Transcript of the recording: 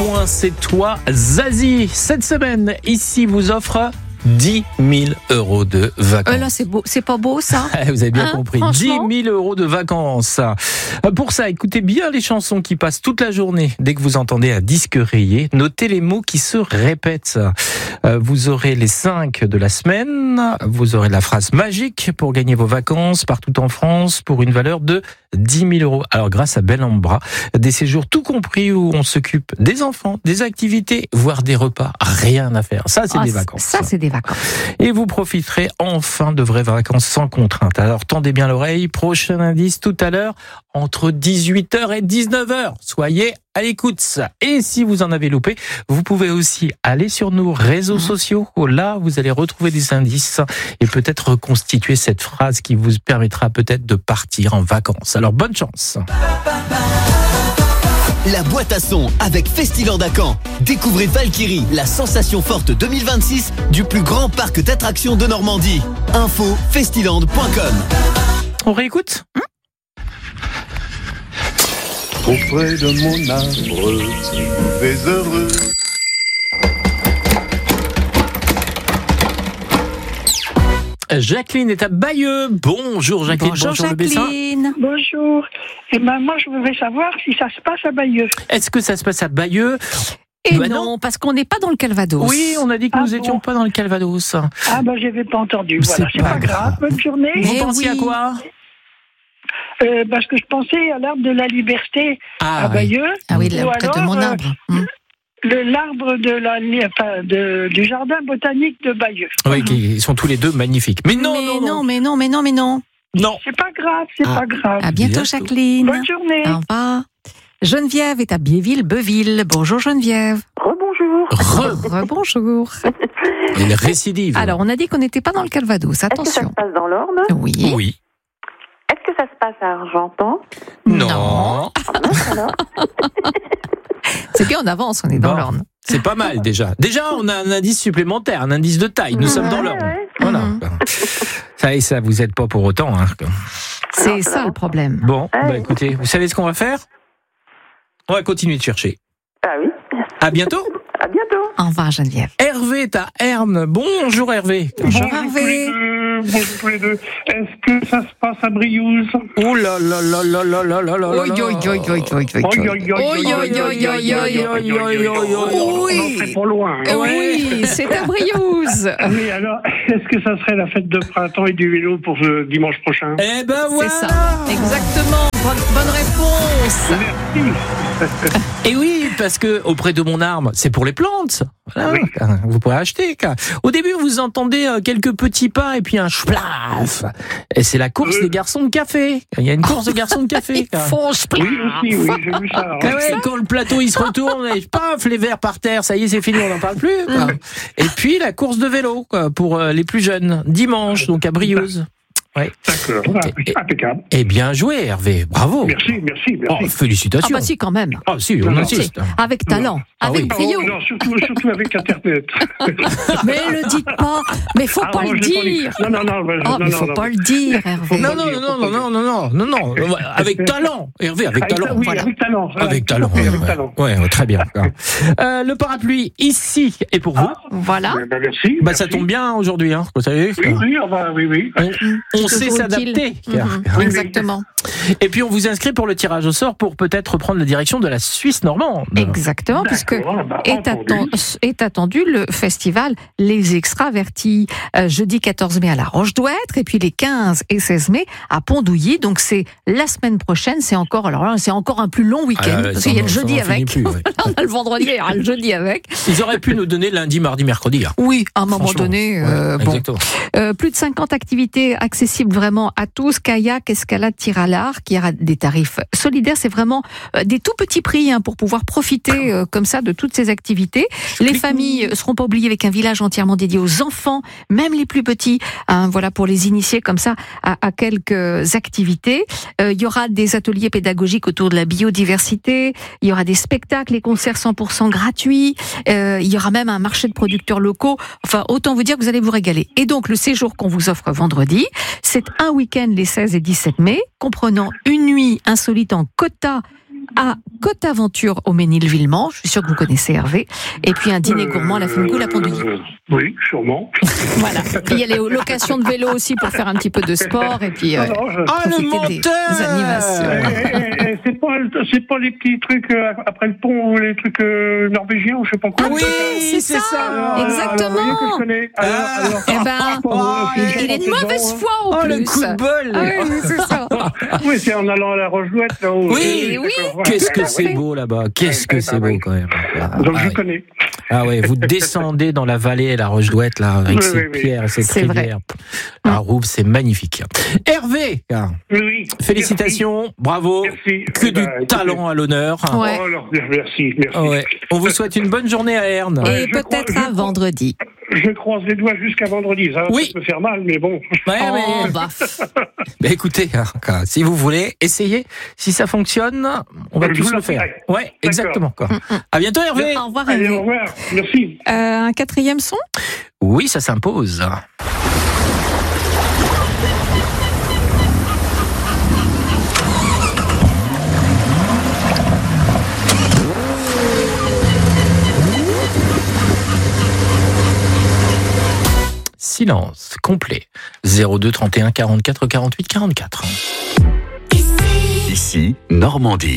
point, c'est toi, Zazie. Cette semaine, ici, vous offre 10 000 € de vacances. Là, c'est beau, c'est pas beau ça? Vous avez bien compris. 10 franchement 000 € de vacances. Pour ça, écoutez bien les chansons qui passent toute la journée. Dès que vous entendez un disque rayé, notez les mots qui se répètent. Vous aurez les 5 de la semaine. Vous aurez la phrase magique pour gagner vos vacances partout en France pour une valeur de 10 000 €. Alors, grâce à Bellambra, des séjours tout compris où on s'occupe des enfants, des activités, voire des repas. Rien à faire. Ça, c'est des vacances. Ça, c'est des vacances. Et vous profiterez enfin de vraies vacances sans contrainte. Alors tendez bien l'oreille, prochain indice tout à l'heure, entre 18h et 19h. Soyez à l'écoute. Et si vous en avez loupé, vous pouvez aussi aller sur nos réseaux sociaux. Là, vous allez retrouver des indices et peut-être reconstituer cette phrase qui vous permettra peut-être de partir en vacances. Alors bonne chance. La boîte à son avec Festiland à Caen. Découvrez Valkyrie, la sensation forte 2026 du plus grand parc d'attractions de Normandie. Info festiland.com. On réécoute ? Auprès de mon arbre, je vais heureux. Jacqueline est à Bayeux. Bonjour Jacqueline. Bonjour Jacqueline. Bonjour. Moi, je voudrais savoir si ça se passe à Bayeux. Est-ce que ça se passe à Bayeux ? Et Bah non, parce qu'on n'est pas dans le Calvados. Oui, on a dit que nous étions bon pas dans le Calvados. Ah ben, je n'avais pas entendu. Voilà, C'est pas grave. Bonne journée. Vous Mais pensiez à oui. quoi ? Parce que je pensais à l'arbre de la liberté à oui. Bayeux. Ah oui, Ou près de alors, mon arbre. l'arbre du jardin botanique de Bayeux. Oui, ils sont tous les deux magnifiques. Mais non. Mais non. Non. C'est pas grave, c'est pas grave. À bientôt Bientôt. Jacqueline. Bonne journée. Au revoir. Geneviève est à Biéville-Beuville. Bonjour Geneviève. Rebonjour. Bonjour. Il récidive. Alors, on a dit qu'on n'était pas dans le Calvados. Est-ce que ça Attention. se passe dans l'Orne? Oui. Oui. Est-ce que ça se passe à Argentan? Non. Alors C'est bien, on avance, on est dans Bon. l'Orne. C'est pas mal déjà. Déjà, on a un indice supplémentaire, un indice de taille. Nous sommes dans l'Orne. ouais. Voilà. Mhm. Ça vous aide pas pour autant. Hein. C'est ça le problème. Bon, écoutez, vous savez ce qu'on va faire ? On va continuer de chercher. Ah oui. À bientôt. À bientôt. Au revoir Geneviève. Hervé est à Herne. Bonjour Hervé. Bonjour Hervé. Bonjour tous les deux. Est-ce que ça se passe à Briouze? Oh là là là là là là là là là. On fait pas loin. Oui, c'est à Briouze. Mais alors, est-ce que ça serait la fête de printemps et du vélo pour ce dimanche prochain? Eh ben voilà. C'est ça, exactement. Bonne réponse. Et oui, parce que auprès de mon arbre, c'est pour les plantes. Voilà. Oui. Vous pourrez acheter. Au début, vous entendez quelques petits pas et puis un splaf. Et c'est la course des garçons de café. Il y a une course de garçons de café. Ils font splaf. Oui, aussi, oui, j'ai vu ça. Ah ouais, quand le plateau il se retourne et paf, les verres par terre, ça y est, c'est fini, on n'en parle plus. Quoi. Et puis la course de vélo quoi, pour les plus jeunes, dimanche, donc à Briouze. Ouais. D'accord, impeccable. Et bien joué, Hervé, bravo. Merci. Oh, félicitations. Ah bah si, quand même. Ah si, on Non, insiste. Avec talent, Ah avec oui. brio. Oh, non, surtout avec Internet. Mais le dites pas. Mais faut pas le dire. Non. Oh, mais faut pas le dire, Hervé. Non. Avec talent, Hervé, avec talent. Oui, Voilà. avec talent. Avec talent. Ouais, très bien. Le parapluie ici est pour vous. Voilà. Merci. Bah ça tombe bien aujourd'hui, hein. Vous savez. Oui. On sait Toujours s'adapter. utile. Exactement. Et puis on vous inscrit pour le tirage au sort pour peut-être prendre la direction de la Suisse normande. Exactement, puisque est attendu le festival Les Extravertis, jeudi 14 mai à La Roche-Douêtre, et puis les 15 et 16 mai à Pondouilly. Donc c'est la semaine prochaine, c'est encore un plus long week-end, parce qu'il y a le jeudi avec. On a le vendredi, il y aura le jeudi avec. Ils auraient pu nous donner lundi, mardi, mercredi. Hein. Oui, à un moment donné. Exactement. Plus de 50 activités accessibles vraiment à tous, kayak, escalade, tir à l'arc, il y aura des tarifs solidaires, c'est vraiment des tout petits prix pour pouvoir profiter comme ça de toutes ces activités. Les familles seront pas oubliées avec un village entièrement dédié aux enfants, même les plus petits, voilà, pour les initier comme ça à quelques activités. Il y aura des ateliers pédagogiques autour de la biodiversité, il y aura des spectacles et concerts 100% gratuits, il y aura même un marché de producteurs locaux, enfin autant vous dire que vous allez vous régaler. Et donc le séjour qu'on vous offre vendredi, c'est un week-end les 16 et 17 mai, comprenant une nuit insolite en quota à Côte-Aventure au Ménil-Villemont. Je suis sûre que vous connaissez Hervé. Et puis un dîner gourmand à la Fine Goule à Pondouilly. Oui, sûrement. Voilà. Puis il y a les locations de vélo aussi pour faire un petit peu de sport et puis profiter des animations. C'est pas les petits trucs après le pont ou les trucs norvégiens ou je sais pas quoi. Oui, c'est ça. Exactement. Que je connais. Il est de mauvaise foi en plus. Le coup de bol. Ah oui, c'est ça. Oui, c'est en allant à la Roche-Douette là-haut. Oui. Qu'est-ce que c'est beau là-bas. Qu'est-ce que c'est beau quand même. Donc je connais. Ah ouais, vous descendez dans la vallée, la Roche-Douette, là, avec ces pierres et cette rivière. La Rouve, c'est magnifique. Hervé, oui. Félicitations, bravo. Merci. Que du talent à l'honneur. Ouais. Oh, alors, merci. Ouais. On vous souhaite une bonne journée à Herne. Et peut-être à vendredi. Je croise les doigts jusqu'à vendredi. Ça Oui. peut faire mal, mais bon. Mais écoutez, si vous voulez, essayez. Si ça fonctionne, on va tous le faire. Ouais, exactement. Quoi. À bientôt, Hervé. Au revoir, Allez, Hervé. au revoir. Merci. Un quatrième son ? Oui, ça s'impose. Silence complet. 02 31 44 48 44. Ici, Normandie.